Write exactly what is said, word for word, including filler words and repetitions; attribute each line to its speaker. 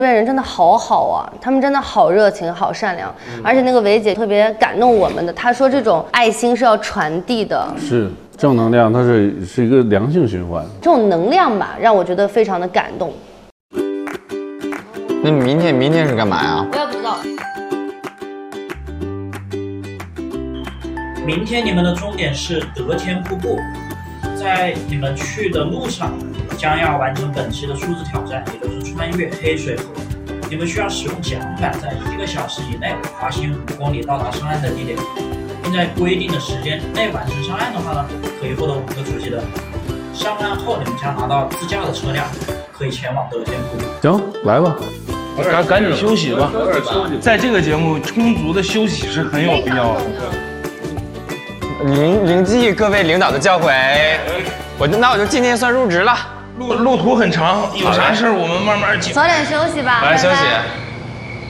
Speaker 1: 这边人真的好好啊，他们真的好热情、好善良，嗯、而且那个维姐特别感动我们的，她说这种爱心是要传递的，
Speaker 2: 是正能量，它是是一个良性循环。
Speaker 1: 这种能量吧，让我觉得非常的感动。
Speaker 3: 那你明天明天是干嘛呀？
Speaker 1: 我也不知道。
Speaker 4: 明天你们的终点是德天瀑布，在你们去的路上。 将要完成本期的数字挑战，也就是穿越黑水河。你们需要使用桨板，在一个小时以内滑行五公里到达上岸的地点，并在规定的时间内完成上岸的话呢，可以获得五个主机的。上岸后，你们将拿到自驾的车辆，可以前往德天瀑布。
Speaker 2: 行，来吧，
Speaker 5: 赶赶紧休息吧。在这个节目，充足的休息是很有必要的。
Speaker 3: 铭铭记各位领导的教诲，我就那我就今天算入职了。
Speaker 5: 路路途很长，有啥事儿我们慢慢讲。
Speaker 1: 早点休息吧，
Speaker 3: 早点休息。
Speaker 1: 拜拜。